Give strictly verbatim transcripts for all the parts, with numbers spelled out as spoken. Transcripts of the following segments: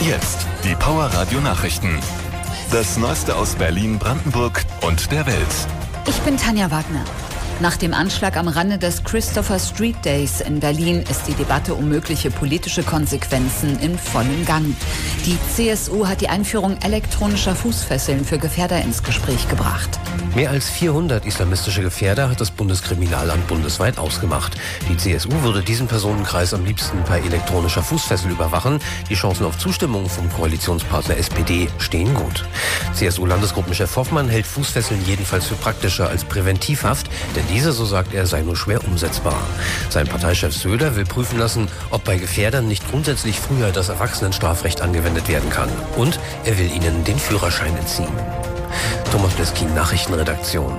Jetzt die Power Radio Nachrichten. Das Neueste aus Berlin, Brandenburg und der Welt. Ich bin Tanja Wagner. Nach dem Anschlag am Rande des Christopher Street Days in Berlin ist die Debatte um mögliche politische Konsequenzen in vollem Gang. Die C S U hat die Einführung elektronischer Fußfesseln für Gefährder ins Gespräch gebracht. Mehr als vierhundert islamistische Gefährder hat das Bundeskriminalamt bundesweit ausgemacht. Die C S U würde diesen Personenkreis am liebsten per elektronischer Fußfessel überwachen. Die Chancen auf Zustimmung vom Koalitionspartner S P D stehen gut. C S U-Landesgruppenchef Hoffmann hält Fußfesseln jedenfalls für praktischer als Präventivhaft, denn diese, so sagt er, sei nur schwer umsetzbar. Sein Parteichef Söder will prüfen lassen, ob bei Gefährdern nicht grundsätzlich früher das Erwachsenenstrafrecht angewendet werden kann. Und er will ihnen den Führerschein entziehen. Thomas Leskin, Nachrichtenredaktion.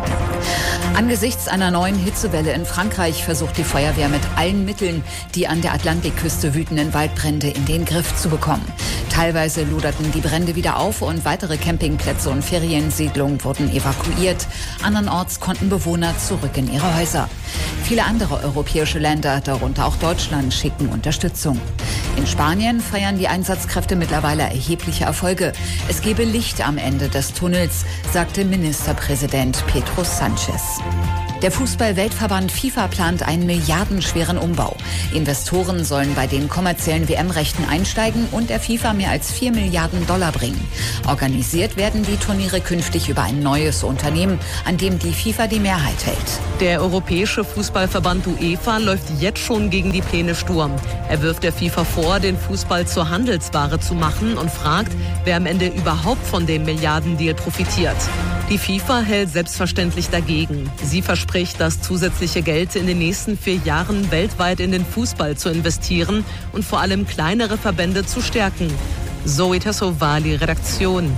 Angesichts einer neuen Hitzewelle in Frankreich versucht die Feuerwehr mit allen Mitteln, die an der Atlantikküste wütenden Waldbrände in den Griff zu bekommen. Teilweise loderten die Brände wieder auf und weitere Campingplätze und Feriensiedlungen wurden evakuiert. Andernorts konnten Bewohner zurück in ihre Häuser. Viele andere europäische Länder, darunter auch Deutschland, schicken Unterstützung. In Spanien feiern die Einsatzkräfte mittlerweile erhebliche Erfolge. Es gebe Licht am Ende des Tunnels, sagte Ministerpräsident Pedro Sánchez. Der Fußball-Weltverband FIFA plant einen milliardenschweren Umbau. Investoren sollen bei den kommerziellen W M-Rechten einsteigen und der FIFA mehr als vier Milliarden Dollar bringen. Organisiert werden die Turniere künftig über ein neues Unternehmen, an dem die FIFA die Mehrheit hält. Der europäische Fußballverband UEFA läuft jetzt schon gegen die Pläne Sturm. Er wirft der FIFA vor, den Fußball zur Handelsware zu machen und fragt, wer am Ende überhaupt von dem Milliardendeal profitiert. Die FIFA hält selbstverständlich dagegen. Sie verspricht, das zusätzliche Geld in den nächsten vier Jahren weltweit in den Fußball zu investieren und vor allem kleinere Verbände zu stärken. Zoe Tassovali, Redaktion.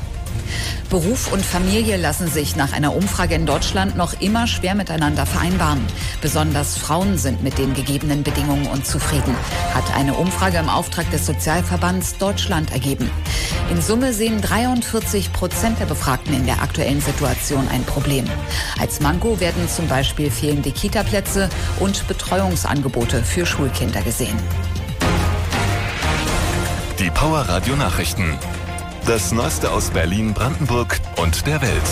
Beruf und Familie lassen sich nach einer Umfrage in Deutschland noch immer schwer miteinander vereinbaren. Besonders Frauen sind mit den gegebenen Bedingungen unzufrieden, hat eine Umfrage im Auftrag des Sozialverbands Deutschland ergeben. In Summe sehen dreiundvierzig Prozent der Befragten in der aktuellen Situation ein Problem. Als Manko werden zum Beispiel fehlende Kita-Plätze und Betreuungsangebote für Schulkinder gesehen. Die Power Radio Nachrichten. Das Neueste aus Berlin, Brandenburg und der Welt.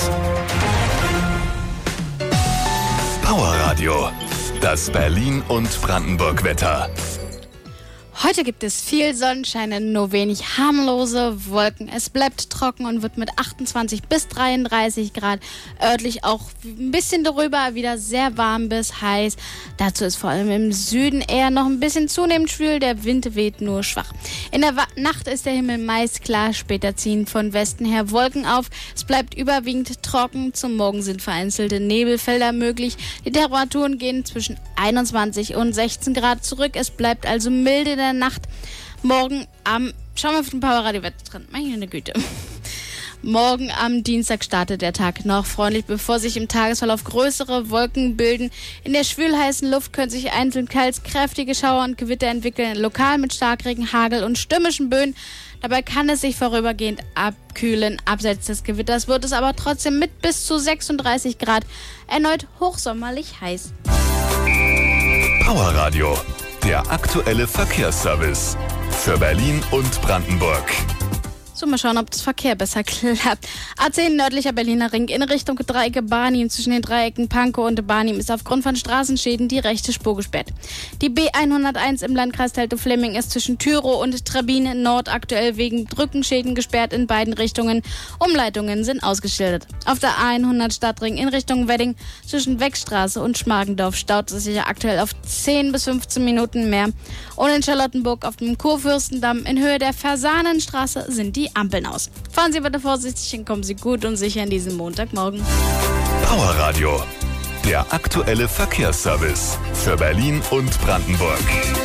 Power Radio. Das Berlin- und Brandenburg-Wetter. Heute gibt es viel Sonnenschein, nur wenig harmlose Wolken. Es bleibt trocken und wird mit achtundzwanzig bis dreiunddreißig Grad örtlich auch ein bisschen darüber wieder sehr warm bis heiß. Dazu ist vor allem im Süden eher noch ein bisschen zunehmend schwül. Der Wind weht nur schwach. In der Wa- Nacht ist der Himmel meist klar. Später ziehen von Westen her Wolken auf. Es bleibt überwiegend trocken. Zum Morgen sind vereinzelte Nebelfelder möglich. Die Temperaturen gehen zwischen einundzwanzig und sechzehn Grad zurück. Es bleibt also milde in der Nacht. Morgen am, schauen wir auf den Power Radio Wetter drin. Meine Güte. Morgen am Dienstag startet der Tag noch freundlich, bevor sich im Tagesverlauf größere Wolken bilden. In der schwülheißen Luft können sich einzeln teils kräftige Schauer und Gewitter entwickeln, lokal mit Starkregen, Hagel und stürmischen Böen. Dabei kann es sich vorübergehend abkühlen. Abseits des Gewitters wird es aber trotzdem mit bis zu sechsunddreißig Grad erneut hochsommerlich heiß. Power Radio. Der aktuelle Verkehrsservice für Berlin und Brandenburg. So, mal schauen, ob das Verkehr besser klappt. A zehn nördlicher Berliner Ring in Richtung Dreiecke Barnim. Zwischen den Dreiecken Pankow und Barnim ist aufgrund von Straßenschäden die rechte Spur gesperrt. Die B hunderteins im Landkreis Teltow-Fläming ist zwischen Thürow und Trebbin Nord aktuell wegen Brückenschäden gesperrt in beiden Richtungen. Umleitungen sind ausgeschildert. Auf der A hundert Stadtring in Richtung Wedding zwischen Weckstraße und Schmargendorf staut es sich aktuell auf zehn bis fünfzehn Minuten mehr. Und in Charlottenburg auf dem Kurfürstendamm in Höhe der Fasanenstraße sind die Ampeln aus. Fahren Sie bitte vorsichtig und kommen Sie gut und sicher in diesen Montagmorgen. Power Radio. Der aktuelle Verkehrsservice für Berlin und Brandenburg.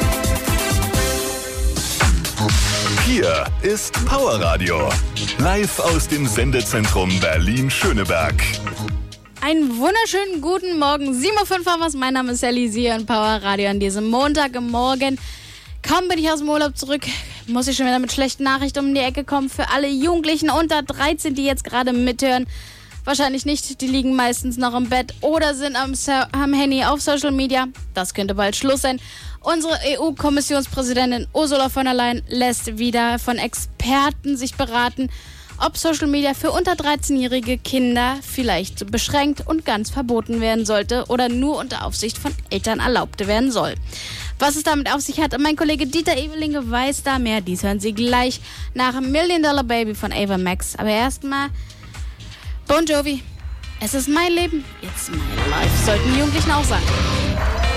Hier ist Power Radio. Live aus dem Sendezentrum Berlin-Schöneberg. Einen wunderschönen guten Morgen. sieben Uhr fünf haben wir es. Mein Name ist Sally Sie und Power Radio an diesem Montagmorgen. Kaum bin ich aus dem Urlaub zurück, muss ich schon wieder mit schlechten Nachrichten um die Ecke kommen. Für alle Jugendlichen unter dreizehn, die jetzt gerade mithören. Wahrscheinlich nicht, die liegen meistens noch im Bett oder sind am, so- am Handy auf Social Media. Das könnte bald Schluss sein. Unsere E U-Kommissionspräsidentin Ursula von der Leyen lässt wieder von Experten sich beraten, ob Social Media für unter dreizehnjährige Kinder vielleicht beschränkt und ganz verboten werden sollte oder nur unter Aufsicht von Eltern erlaubt werden soll. Was es damit auf sich hat, mein Kollege Dieter Evelinge weiß da mehr. Dies hören Sie gleich nach Million Dollar Baby von Ava Max. Aber erstmal Bon Jovi. Es ist mein Leben, it's my life, sollten die Jugendlichen auch sagen.